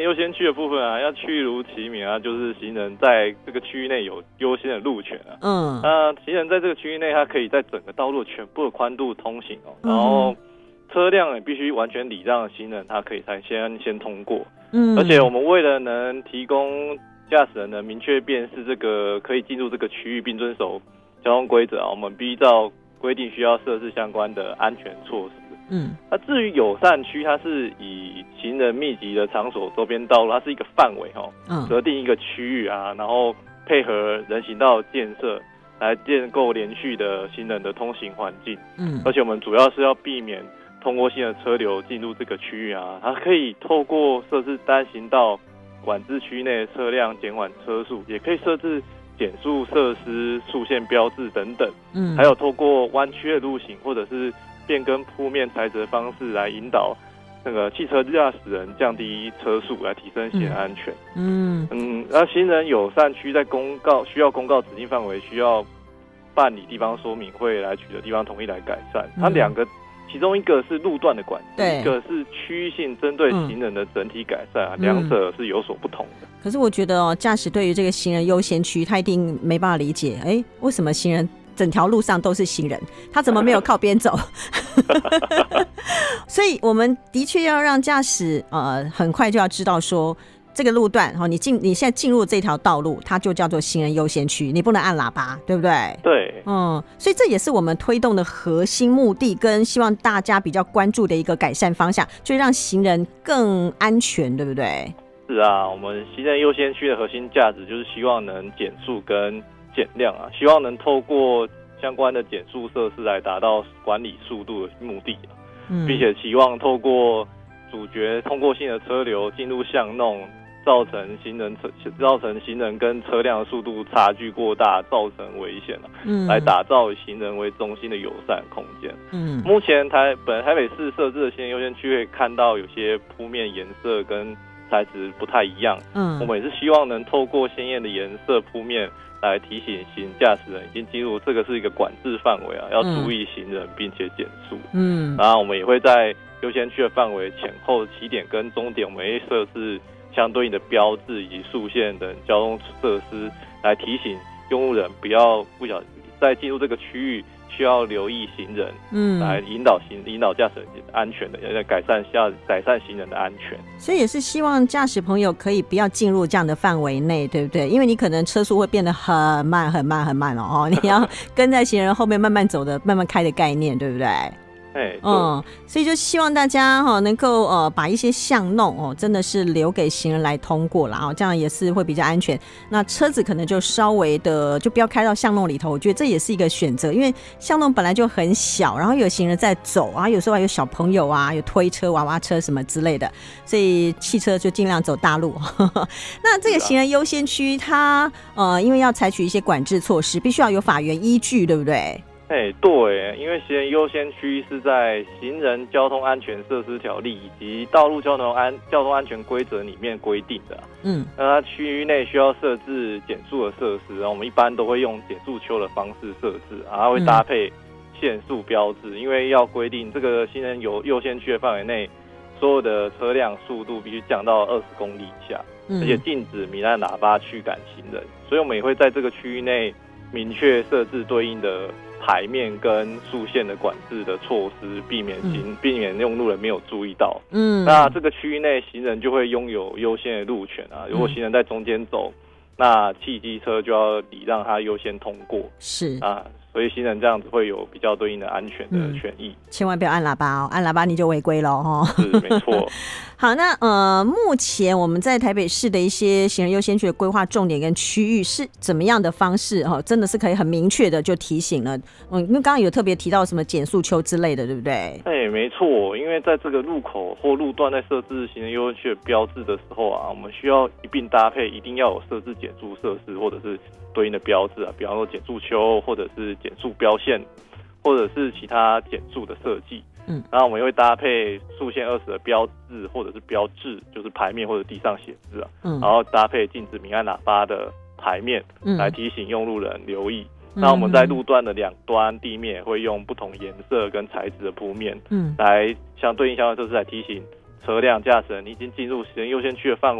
优先区的部分啊，要区如其名啊，就是行人在这个区域内有优先的路权啊。那行人在这个区域内，他可以在整个道路全部的宽度通行哦，然后车辆也必须完全礼让行人，他可以才先通过。而且我们为了能提供驾驶人能明确辨识这个可以进入这个区域并遵守交通规则啊，我们必须照规定需要设置相关的安全措施。那至于友善区，它是以行人密集的场所周边道路，它是一个范围设定一个区域啊，然后配合人行道建设来建构连续的行人的通行环境。而且我们主要是要避免通过性的车流进入这个区域啊，它可以透过设置单行道管制区内的车辆减缓车速，也可以设置减速设施、速限标志等等。还有透过弯曲的路型或者是变更铺面材质的方式来引导那个汽车驾驶人降低车速，来提升行人安全。那行人友善区在需要公告指定范围，需要办理地方说明会来取得地方同意来改善。它两个，其中一个是路段的管制，一个是区域性针对行人的整体改善啊，两者是有所不同的。 可是我觉得驾驶对于这个行人优先区，他一定没办法理解，为什么行人整条路上都是行人，他怎么没有靠边走？所以我们的确要让驾驶很快就要知道说，这个路段你现在进入这条道路，它就叫做行人优先区，你不能按喇叭，对不对？ 对， 所以这也是我们推动的核心目的，跟希望大家比较关注的一个改善方向，就是让行人更安全，对不对？ 是啊，我们行人优先区的核心价值就是希望能减速跟减量啊，希望能透过相关的减速设施来达到管理速度的目的并且期望透过阻绝通过性的车流进入巷弄，造成行人跟车辆的速度差距过大，造成危险来打造以行人为中心的友善空间。目前台北市设置的行人优先区可以看到有些铺面颜色跟材质不太一样，我们也是希望能透过鲜艳的颜色铺面来提醒行驾驶人已经进入这个是一个管制范围啊，要注意行人并且减速。然后我们也会在优先区的范围前后起点跟终点，我们会设置相对应的标志以及速限等交通设施，来提醒用路人不要不小心在进入这个区域需要留意行人，来引导驾驶人安全的，改善行人的安全。 所以也是希望驾驶朋友可以不要进入这样的范围内，对不对？因为你可能车速会变得很慢很慢很慢你要跟在行人后面慢慢走的、慢慢开的概念，对不对？所以就希望大家能够把一些巷弄真的是留给行人来通过啦，这样也是会比较安全。那车子可能就稍微的就不要开到巷弄里头，我觉得这也是一个选择，因为巷弄本来就很小，然后有行人在走啊，有时候还有小朋友啊，有推车、娃娃车什么之类的，所以汽车就尽量走大路。那这个行人优先区它因为要采取一些管制措施，必须要有法源依据，对不对？ 对，因为行人优先区是在《行人交通安全设施条例》以及《道路交通安全规则》里面规定的。那它区域内需要设置减速的设施，我们一般都会用减速丘的方式设置，它会搭配限速标志，因为要规定这个行人优先区的范围内，所有的车辆速度必须降到20公里以下，而且禁止鸣按喇叭驱赶行人，所以我们也会在这个区域内明确设置对应的牌面跟速限的管制的措施，避免用路人没有注意到。那这个区域内行人就会拥有优先的路权啊。如果行人在中间走，那汽机车就要礼让他优先通过。是啊，所以行人这样子会有比较对应的安全的权益。 千万不要按喇叭按喇叭你就违规了是没错。 好，那目前我们在台北市的一些行人优先区的规划重点跟区域是怎么样的方式真的是可以很明确的就提醒了。因为刚刚有特别提到什么减速丘之类的，对不对？ 没错，因为在这个路口或路段在设置行人优先区的标志的时候啊，我们需要一并搭配，一定要有设置减速设施或者是对应的标志啊，比方说减速丘或者是减速标线，或者是其他减速的设计。然后我们也会搭配速限20的标志或者是标志，就是牌面或者地上写字然后搭配禁止鸣按喇叭的牌面，来提醒用路人留意。那我们在路段的两端地面也会用不同颜色跟材质的铺面，来对应相关设施来提醒车辆驾驶人已经进入行人优先区的范围。